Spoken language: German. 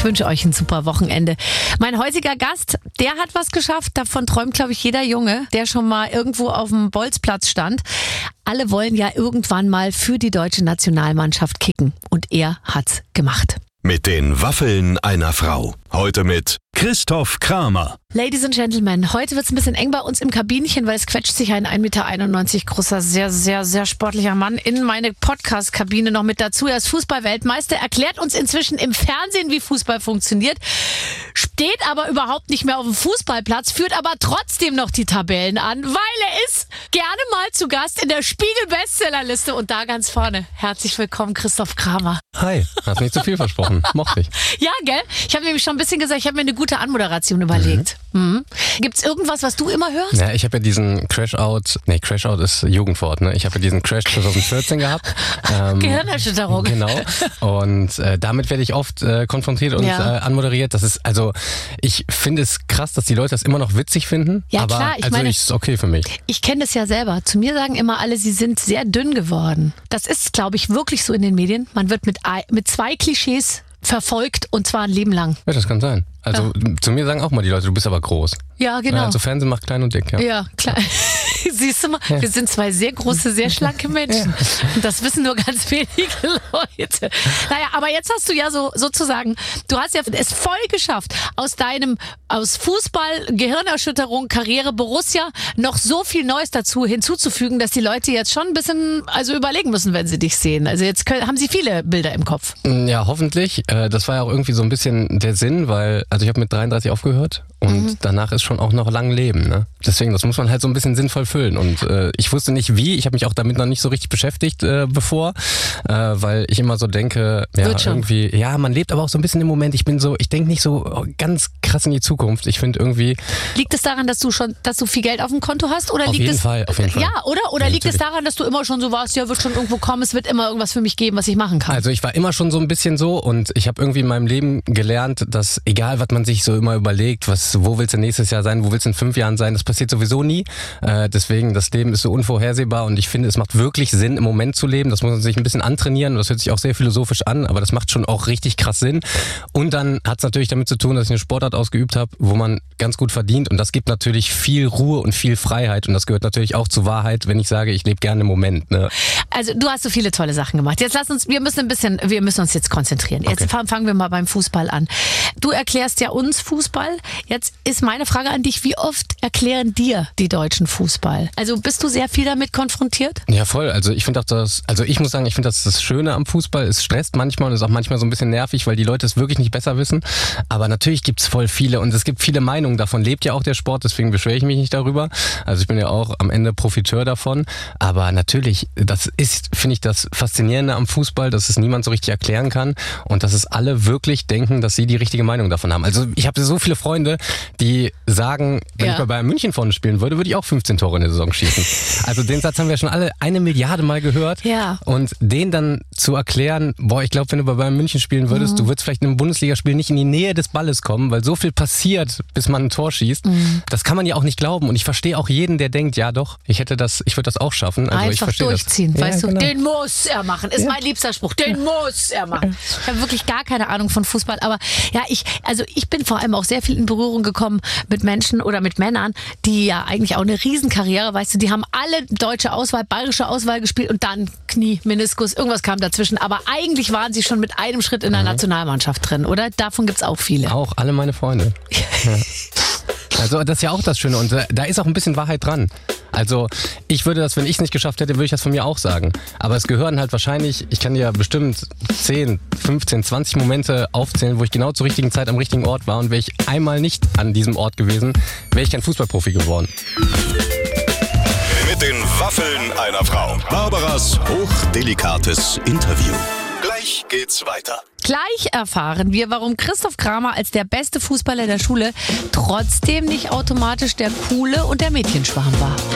Ich wünsche euch ein super Wochenende. Mein heutiger Gast, der hat was geschafft. Davon träumt, glaube ich, jeder Junge, der schon mal irgendwo auf dem Bolzplatz stand. Alle wollen ja irgendwann mal für die deutsche Nationalmannschaft kicken. Und er hat's gemacht. Mit den Waffeln einer Frau. Heute mit Christoph Kramer. Ladies and Gentlemen, heute wird's ein bisschen eng bei uns im Kabinchen, weil es quetscht sich ein 1,91 Meter großer, sehr, sehr, sehr sportlicher Mann in meine Podcast-Kabine noch mit dazu. Er ist Fußball-Weltmeister, erklärt uns inzwischen im Fernsehen, wie Fußball funktioniert, steht aber überhaupt nicht mehr auf dem Fußballplatz, führt aber trotzdem noch die Tabellen an, weil er ist gerne mal zu Gast in der Spiegel-Bestsellerliste und da ganz vorne. Herzlich willkommen, Christoph Kramer. Hi, hast nicht zu viel versprochen. Mochte ich. Ja, gell? Ich habe nämlich schon ein bisschen gesagt, ich habe mir eine gute Anmoderation überlegt. Gibt's irgendwas, was du immer hörst? Ja, ich habe ja diesen Crash-Out ist Jugendwort, ne? Ich habe ja diesen Crash 2014 gehabt. Gehirnerschütterung. Genau. Und damit werde ich oft konfrontiert und anmoderiert. Das ist, also, ich finde es krass, dass die Leute das immer noch witzig finden. Ja, aber klar. Ich meine, ist okay für mich. Ich kenne das ja selber. Zu mir sagen immer alle, sie sind sehr dünn geworden. Das ist, glaube ich, wirklich so in den Medien. Man wird mit 2 Klischees verfolgt und zwar ein Leben lang. Ja, das kann sein. Also zu mir sagen auch mal die Leute, du bist aber groß. Ja, genau. Ja, also Fernsehen macht klein und dick, ja. Ja, klar. Siehst du mal, wir sind 2 sehr große, sehr schlanke Menschen. Ja. Und das wissen nur ganz wenige Leute. Naja, aber jetzt hast du ja sozusagen, du hast ja es voll geschafft, aus Fußball, Gehirnerschütterung, Karriere, Borussia noch so viel Neues dazu hinzuzufügen, dass die Leute jetzt schon ein bisschen überlegen müssen, wenn sie dich sehen. Also jetzt haben sie viele Bilder im Kopf. Ja, hoffentlich. Das war ja auch irgendwie so ein bisschen der Sinn, weil ich habe mit 33 aufgehört und danach ist schon auch noch lang Leben. Ne? Deswegen, das muss man halt so ein bisschen sinnvoll füllen. Und ich wusste nicht wie, ich habe mich auch damit noch nicht so richtig beschäftigt bevor, weil ich immer so denke, ja, irgendwie, ja, man lebt aber auch so ein bisschen im Moment. Ich denke nicht so ganz krass in die Zukunft. Ich finde irgendwie... Liegt es daran, dass du viel Geld auf dem Konto hast? Oder auf jeden Fall. Ja, oder? Oder liegt es daran, dass du immer schon so warst, ja, wird schon irgendwo kommen, es wird immer irgendwas für mich geben, was ich machen kann? Also ich war immer schon so ein bisschen so und ich habe irgendwie in meinem Leben gelernt, dass egal, was man sich so immer überlegt, wo willst du nächstes Jahr sein, wo willst du in 5 Jahren sein, das passiert sowieso nie. Deswegen, das Leben ist so unvorhersehbar und ich finde, es macht wirklich Sinn, im Moment zu leben. Das muss man sich ein bisschen antrainieren und das hört sich auch sehr philosophisch an, aber das macht schon auch richtig krass Sinn. Und dann hat es natürlich damit zu tun, dass ich eine Sportart ausgeübt habe, wo man ganz gut verdient und das gibt natürlich viel Ruhe und viel Freiheit und das gehört natürlich auch zur Wahrheit, wenn ich sage, ich lebe gerne im Moment. Ne? Also du hast so viele tolle Sachen gemacht. Jetzt wir müssen uns jetzt konzentrieren. Jetzt fangen wir mal beim Fußball an. Du erklärst ja uns Fußball. Jetzt ist meine Frage an dich, wie oft erklären dir die Deutschen Fußball? Also bist du sehr viel damit konfrontiert? Ja, voll. Also ich finde ich muss sagen, ich finde das Schöne am Fußball. Es stresst manchmal und ist auch manchmal so ein bisschen nervig, weil die Leute es wirklich nicht besser wissen. Aber natürlich gibt's voll viele und es gibt viele Meinungen. Davon lebt ja auch der Sport, deswegen beschwere ich mich nicht darüber. Also ich bin ja auch am Ende Profiteur davon. Aber natürlich, das ist, finde ich, das Faszinierende am Fußball, dass es niemand so richtig erklären kann und dass es alle wirklich denken, dass sie die richtige Meinung davon haben. Also ich habe so viele Freunde, die sagen, wenn ich bei Bayern München vorne spielen würde, würde ich auch 15 Tore in der Saison schießen. Also den Satz haben wir schon alle 1 Milliarde Mal gehört. Ja. Und den dann zu erklären, ich glaube, wenn du bei Bayern München spielen würdest, du würdest vielleicht in einem Bundesligaspiel nicht in die Nähe des Balles kommen, weil so viel passiert, bis man ein Tor schießt. Das kann man ja auch nicht glauben. Und ich verstehe auch jeden, der denkt, ja doch, ich würde das auch schaffen. Also einfach ich durchziehen, das. weißt du? Genau. Den muss er machen, ist mein liebster Spruch. Den muss er machen. Ich habe wirklich gar keine Ahnung von Fußball, aber ja, ich bin vor allem auch sehr viel in Berührung gekommen mit Menschen oder mit Männern, die ja eigentlich auch eine Riesenkarriere, weißt du, die haben alle deutsche Auswahl, bayerische Auswahl gespielt und dann Knie, Meniskus, irgendwas kam dazwischen. Aber eigentlich waren sie schon mit einem Schritt in der Nationalmannschaft drin, oder? Davon gibt's auch viele. Auch, alle meine Freunde. Ja. Also das ist ja auch das Schöne und da ist auch ein bisschen Wahrheit dran. Also ich würde das, wenn ich es nicht geschafft hätte, würde ich das von mir auch sagen. Aber es gehören halt wahrscheinlich, ich kann dir ja bestimmt 10, 15, 20 Momente aufzählen, wo ich genau zur richtigen Zeit am richtigen Ort war und wäre ich einmal nicht an diesem Ort gewesen, wäre ich kein Fußballprofi geworden. Mit den Waffeln einer Frau. Barbaras hochdelikates Interview. Gleich geht's weiter. Gleich erfahren wir, warum Christoph Kramer als der beste Fußballer der Schule trotzdem nicht automatisch der Coole und der Mädchenschwarm war.